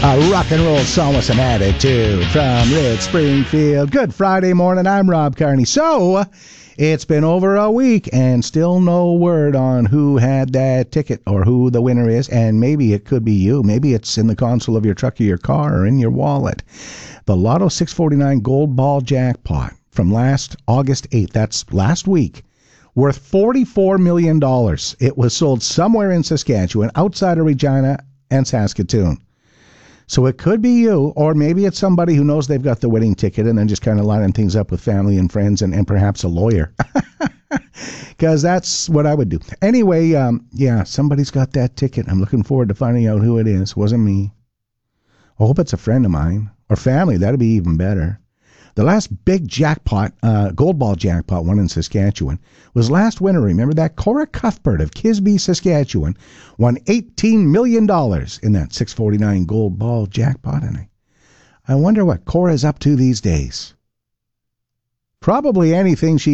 A rock and roll song with some attitude from Rick Springfield. Good Friday morning. I'm Rob Carney. So, it's been over a week and still no word on who had that ticket or who the winner is. And maybe it could be you. Maybe it's in the console of your truck or your car or in your wallet. The Lotto 649 Gold Ball Jackpot from last August 8th. That's last week. Worth $44 million. It was sold somewhere in Saskatchewan, outside of Regina and Saskatoon. So it could be you, or maybe it's somebody who knows they've got the winning ticket and then just kind of lining things up with family and friends and perhaps a lawyer. Because that's what I would do. Anyway, somebody's got that ticket. I'm looking forward to finding out who it is. Wasn't me. I hope it's a friend of mine or family. That'd be even better. The last big jackpot, gold ball jackpot one in Saskatchewan, was last winter. Remember that? Cora Cuthbert of Kisby, Saskatchewan, won $18 million in that 649 gold ball jackpot. And I wonder what Cora's up to these days. Probably anything she